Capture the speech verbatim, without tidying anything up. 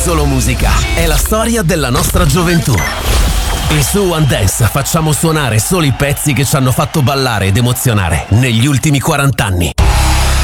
solo musica, è la storia della nostra gioventù. E su One Dance facciamo suonare solo i pezzi che ci hanno fatto ballare ed emozionare negli ultimi quaranta anni.